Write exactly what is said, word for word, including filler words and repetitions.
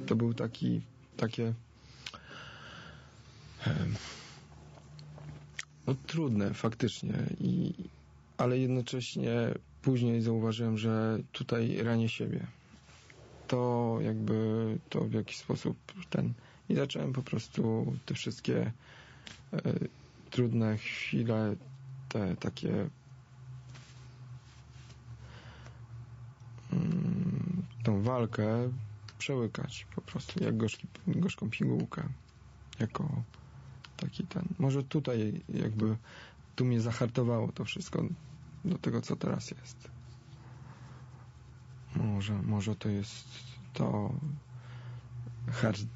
to był taki, takie no trudne faktycznie, i, ale jednocześnie później zauważyłem, że tutaj ranię siebie. To jakby to w jakiś sposób ten i zacząłem po prostu te wszystkie e, trudne chwile, te takie mm, tą walkę przełykać po prostu, jak gorzki, gorzką pigułkę, jako taki ten, może tutaj jakby tu mnie zahartowało to wszystko do tego, co teraz jest. Może, może to jest to hard